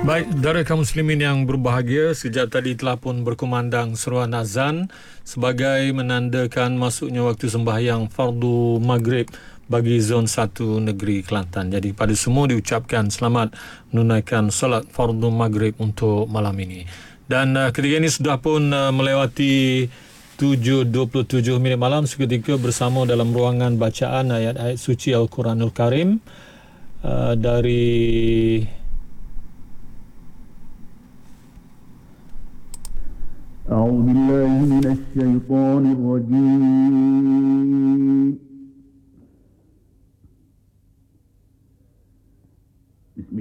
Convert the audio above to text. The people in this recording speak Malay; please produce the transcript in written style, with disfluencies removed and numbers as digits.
Baik, saudara kaum muslimin yang berbahagia, sejak tadi telah pun berkumandang seruan azan sebagai menandakan masuknya waktu sembahyang fardu maghrib bagi zon 1 negeri Kelantan. Jadi pada semua diucapkan selamat menunaikan solat fardu maghrib untuk malam ini. Dan ketika ini sudah pun melewati 7.27 minit malam, seketika bersama dalam ruangan bacaan ayat-ayat suci Al-Quranul Karim dari أعوذ بالله من الشيطان الرجيم